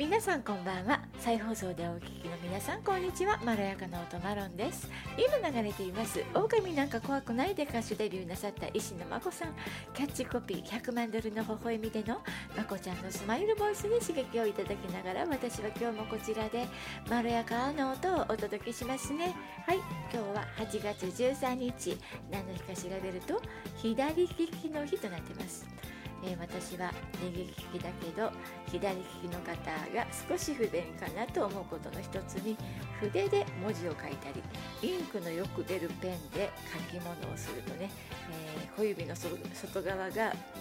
皆さんこんばんは。再放送でお聞きの皆さんこんにちは。まろやかな音マロンです。今流れています狼なんか怖くないで歌手デビューなさった石野真子さん。キャッチコピー100万ドルの微笑みでのまこちゃんのスマイルボイスに刺激をいただきながら、私は今日もこちらでまろやかな音をお届けしますね。はい、今日は8月13日、何の日か調べると左利きの日となっています。私は右利きだけど左利きの方が少し不便かなと思うことの一つに、筆で文字を書いたりインクのよく出るペンで書き物をするとね、小指の外側が